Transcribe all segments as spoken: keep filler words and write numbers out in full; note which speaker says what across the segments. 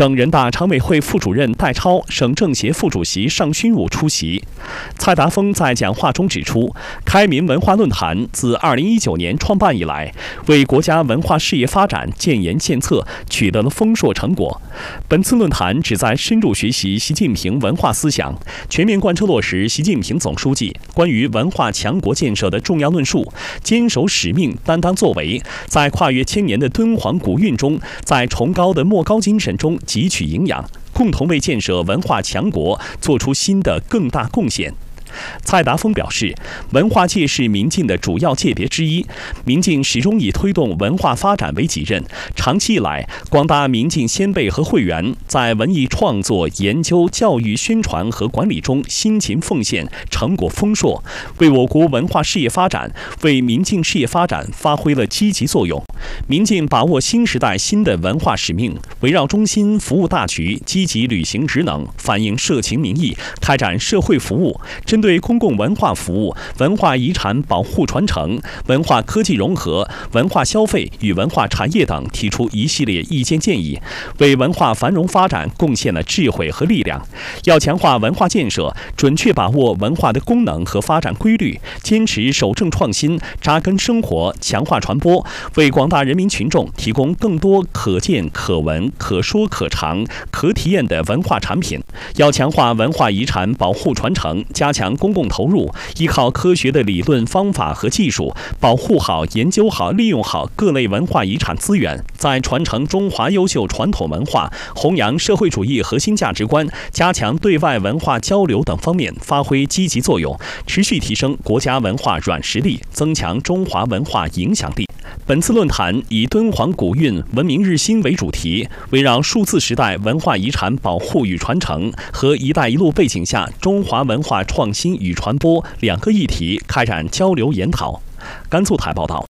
Speaker 1: 省人大常委会副主任戴超、省政协副主席尚勋武出席。蔡达峰在讲话中指出，开民文化论坛自二零一九年创办以来，为国家文化事业发展建言献策，取得了丰硕成果。本次论坛旨在深入学习习近平文化思想，全面贯彻落实习近平总书记关于文化强国建设的重要论述，坚守使命，担当作为，在跨越千年的敦煌古韵中，在崇高的莫高精神中汲取营养，共同为建设文化强国做出新的更大贡献。蔡达峰表示，文化界是民进的主要界别之一，民进始终以推动文化发展为己任。长期以来，广大民进先辈和会员在文艺创作、研究、教育、宣传和管理中辛勤奉献，成果丰硕，为我国文化事业发展、为民进事业发展发挥了积极作用。民进把握新时代新的文化使命，围绕中心服务大局，积极履行职能，反映社情民意，开展社会服务，针对公共文化服务、文化遗产保护传承、文化科技融合、文化消费与文化产业等提出一系列意见建议，为文化繁荣发展贡献了智慧和力量。要强化文化建设，准确把握文化的功能和发展规律，坚持守正创新，扎根生活，强化传播，为广大人民群众提供更多可见、可闻、可说、可尝、可体验的文化产品。要强化文化遗产保护传承，加强公共投入，依靠科学的理论方法和技术，保护好、研究好、利用好各类文化遗产资源，在传承中华优秀传统文化、弘扬社会主义核心价值观、加强对外文化交流等方面发挥积极作用，持续提升国家文化软实力，增强中华文化影响力。本次论坛以敦煌古韵文明日新为主题，围绕数字时代文化遗产保护与传承和“一带一路”背景下中华文化创新与传播两个议题开展交流研讨。甘肃台报道。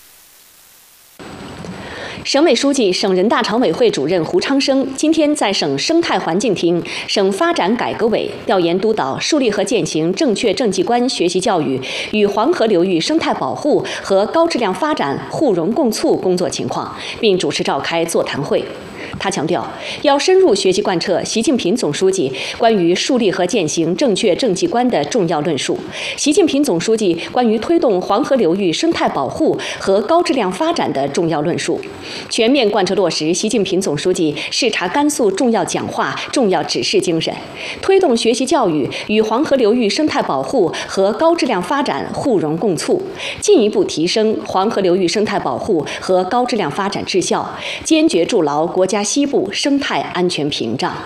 Speaker 2: 省委书记、省人大常委会主任胡昌生今天在省生态环境厅、省发展改革委调研督导树立和践行正确政绩观学习教育与黄河流域生态保护和高质量发展互融共促工作情况，并主持召开座谈会。他强调，要深入学习贯彻习近平总书记关于树立和践行正确政绩观的重要论述，习近平总书记关于推动黄河流域生态保护和高质量发展的重要论述，全面贯彻落实习近平总书记视察甘肃重要讲话、重要指示精神，推动学习教育与黄河流域生态保护和高质量发展互融共促，进一步提升黄河流域生态保护和高质量发展质效，坚决筑牢国家西部生态安全屏障。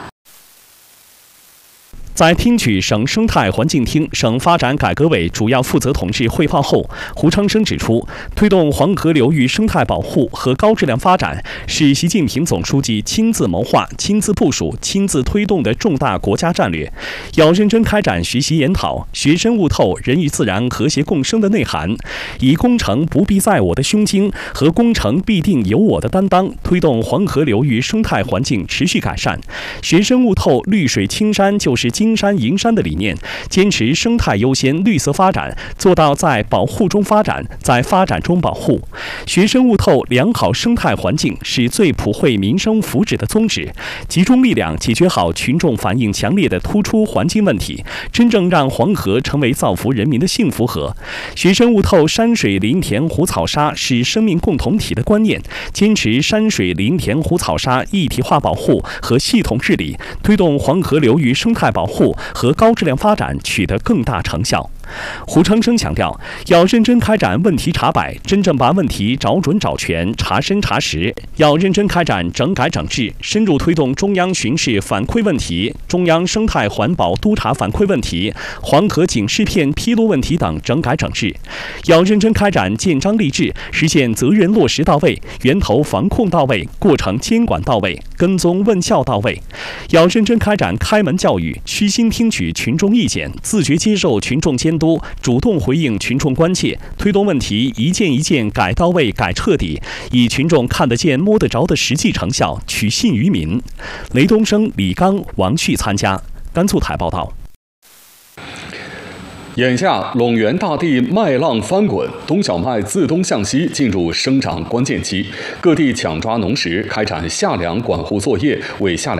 Speaker 1: 在听取省生态环境厅、省发展改革委主要负责同志汇报后，胡昌生指出，推动黄河流域生态保护和高质量发展是习近平总书记亲自谋划、亲自部署、亲自推动的重大国家战略。要认真开展学习研讨，学深悟透人与自然和谐共生的内涵，以工程不必在我的胸襟和工程必定有我的担当，推动黄河流域生态环境持续改善。学深悟透绿水青山就是金山银山的理念，坚持生态优先、绿色发展，做到在保护中发展，在发展中保护。学深悟透良好生态环境是最普惠民生福祉的宗旨，集中力量解决好群众反映强烈的突出环境问题，真正让黄河成为造福人民的幸福河。学深悟透山水林田湖草沙是生命共同体的观念，坚持山水林田湖草沙一体化保护和系统治理，推动黄河流域生态保护和高质量发展取得更大成效。胡昌生强调，要认真开展问题查摆，真正把问题找准找全、查深查实；要认真开展整改整治，深入推动中央巡视反馈问题、中央生态环保督查反馈问题、黄河警示片披露问题等整改整治；要认真开展建章立制，实现责任落实到位、源头防控到位、过程监管到位、跟踪问效到位；要认真开展开门教育，虚心听取群众意见，自觉接受群众监督，主动回应群众关切，推动问题一件一件改到位、改彻底，以群众看得见、摸得着的实际成效取信于民。雷东升、李刚、王旭参加。甘肃台报道。
Speaker 3: 眼下，陇源大地麦浪翻滚，冬小麦自东向西进入生长关键期，各地抢抓农时，开展夏粮管护作业，为夏粮